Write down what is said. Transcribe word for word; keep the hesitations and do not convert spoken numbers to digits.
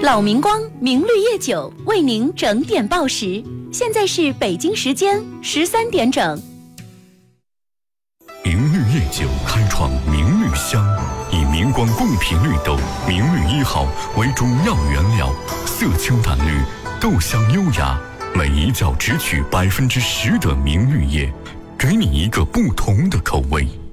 老明光明绿叶酒为您整点报时，现在是北京时间十三点整。 明绿叶酒开创明绿香，以明光贡品绿豆明绿一号为主要原料，色清淡绿，豆香优雅，每一窖只取百分之十的明绿叶，给你一个不同的口味。